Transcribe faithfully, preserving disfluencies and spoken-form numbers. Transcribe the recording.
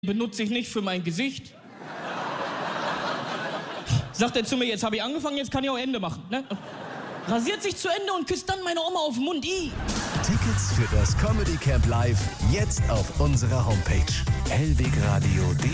benutze ich nicht für mein Gesicht. Sagt er zu mir, jetzt habe ich angefangen, jetzt kann ich auch Ende machen. Ne? Rasiert sich zu Ende und küsst dann meine Oma auf den Mund. I. Tickets für das Comedy Camp Live jetzt auf unserer Homepage hellwegradio punkt de.